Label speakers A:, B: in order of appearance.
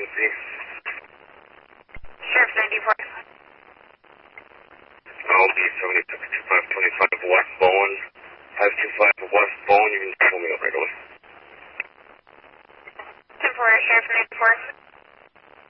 A: emergency?
B: Sheriff 94.
A: LD 762525 West Bowen. 525 West Bowen, you can pull me up right away.
B: 10-4, Sheriff 94.